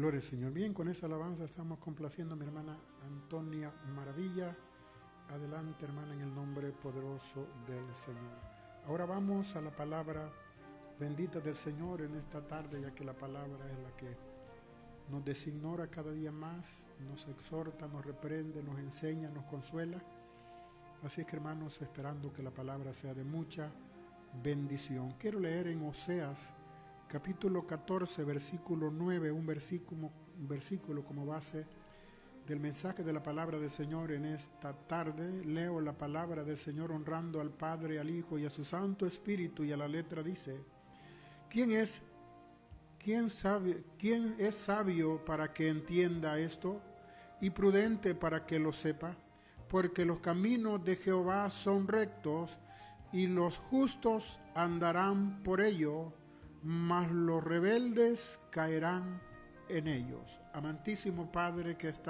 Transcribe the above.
Gloria al Señor. Bien, con esa alabanza estamos complaciendo a mi hermana Antonia Maravilla. Adelante, hermana, en el nombre poderoso del Señor. Ahora vamos a la palabra bendita del Señor en esta tarde, ya que la palabra es la que nos designora cada día más, nos exhorta, nos reprende, nos enseña, nos consuela. Así es que, hermanos, esperando que la palabra sea de mucha bendición. Quiero leer en Oseas capítulo 14, versículo 9, un versículo como base del mensaje de la palabra del Señor en esta tarde. Leo la palabra del Señor honrando al Padre, al Hijo y a su Santo Espíritu, y a la letra dice: ¿Quién es sabio para que entienda esto, y prudente para que lo sepa? Porque los caminos de Jehová son rectos, y los justos andarán por ello, mas los rebeldes caerán en ellos. Amantísimo Padre que está